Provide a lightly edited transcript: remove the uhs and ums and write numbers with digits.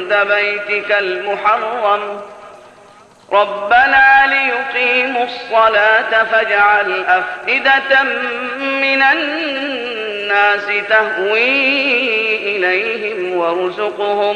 عند بيتك المحرم ربنا ليقيموا الصلاة فاجعل أفئدة من الناس تهوي إليهم وارزقهم